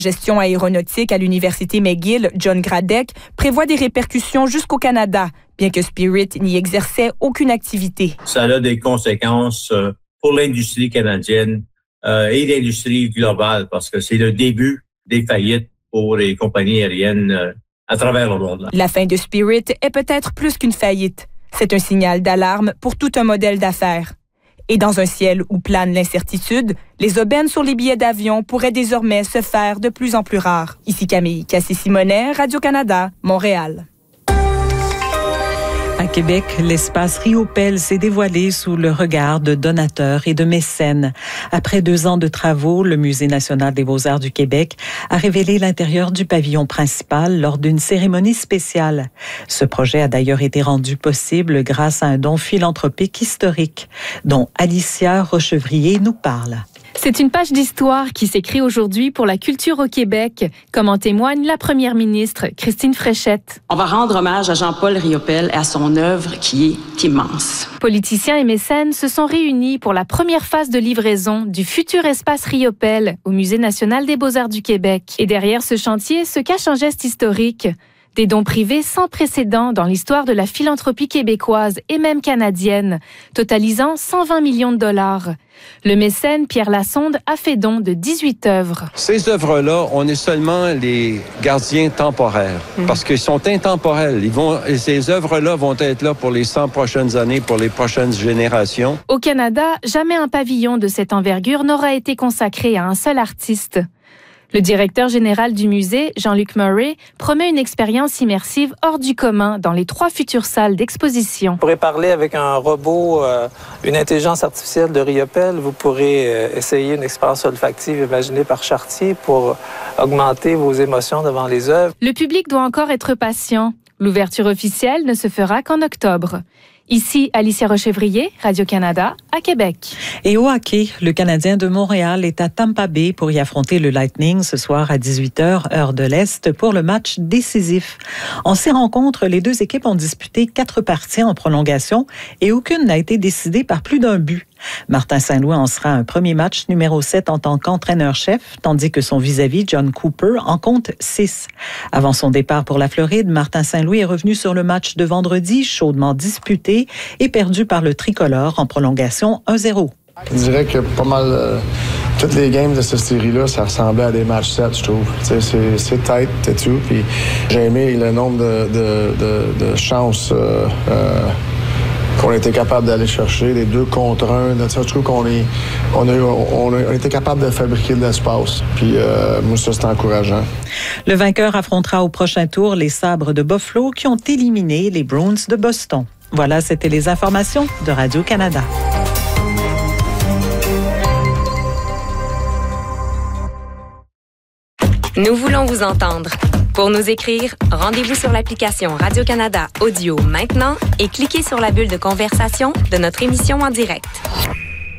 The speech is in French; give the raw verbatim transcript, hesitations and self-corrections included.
Gestion aéronautique à l'Université McGill, John Gradek, prévoit des répercussions jusqu'au Canada, bien que Spirit n'y exerçait aucune activité. Ça a des conséquences pour l'industrie canadienne euh, et l'industrie globale, parce que c'est le début des faillites pour les compagnies aériennes euh, à travers le monde. La fin de Spirit est peut-être plus qu'une faillite. C'est un signal d'alarme pour tout un modèle d'affaires. Et dans un ciel où plane l'incertitude, les aubaines sur les billets d'avion pourraient désormais se faire de plus en plus rares. Ici Camille Cassé-Simonet, Radio-Canada, Montréal. À Québec, l'espace Riopelle s'est dévoilé sous le regard de donateurs et de mécènes. Après deux ans de travaux, le Musée national des beaux-arts du Québec a révélé l'intérieur du pavillon principal lors d'une cérémonie spéciale. Ce projet a d'ailleurs été rendu possible grâce à un don philanthropique historique, dont Alicia Rochevrier nous parle. C'est une page d'histoire qui s'écrit aujourd'hui pour la culture au Québec, comme en témoigne la première ministre, Christine Fréchette. On va rendre hommage à Jean-Paul Riopelle et à son œuvre qui est immense. Politiciens et mécènes se sont réunis pour la première phase de livraison du futur espace Riopelle au Musée national des beaux-arts du Québec. Et derrière ce chantier se cache un geste historique. Des dons privés sans précédent dans l'histoire de la philanthropie québécoise et même canadienne, totalisant cent vingt millions de dollars. Le mécène Pierre Lassonde a fait don de dix-huit œuvres. Ces œuvres-là, on est seulement les gardiens temporaires, mmh. parce qu'ils sont intemporels. Ils vont, et ces œuvres-là vont être là pour les cent prochaines années, pour les prochaines générations. Au Canada, jamais un pavillon de cette envergure n'aura été consacré à un seul artiste. Le directeur général du musée, Jean-Luc Murray, promet une expérience immersive hors du commun dans les trois futures salles d'exposition. Vous pourrez parler avec un robot, euh, une intelligence artificielle de Riopelle. Vous pourrez euh, essayer une expérience olfactive imaginée par Chartier pour augmenter vos émotions devant les œuvres. Le public doit encore être patient. L'ouverture officielle ne se fera qu'en octobre. Ici, Alicia Rochevrier, Radio-Canada, à Québec. Et au hockey, le Canadien de Montréal est à Tampa Bay pour y affronter le Lightning ce soir à dix-huit heures, heure de l'Est, pour le match décisif. En ces rencontres, les deux équipes ont disputé quatre parties en prolongation et aucune n'a été décidée par plus d'un but. Martin Saint-Louis en sera un premier match numéro sept en tant qu'entraîneur-chef, tandis que son vis-à-vis, John Cooper, en compte six. Avant son départ pour la Floride, Martin Saint-Louis est revenu sur le match de vendredi, chaudement disputé et perdu par le tricolore en prolongation un zéro. Je dirais que pas mal euh, toutes les games de cette série-là, ça ressemblait à des matchs sept, je trouve. C'est, c'est tight et tout. Puis j'ai aimé le nombre de, de, de, de chances euh, euh, qu'on a été capable d'aller chercher, les deux contre un. Je trouve qu'on est, on a, on a été capable de fabriquer de l'espace. Puis euh, moi, ça, c'est encourageant. Le vainqueur affrontera au prochain tour les Sabres de Buffalo qui ont éliminé les Bruins de Boston. Voilà, c'était les informations de Radio-Canada. Nous voulons vous entendre. Pour nous écrire, rendez-vous sur l'application Radio-Canada Audio maintenant et cliquez sur la bulle de conversation de notre émission en direct.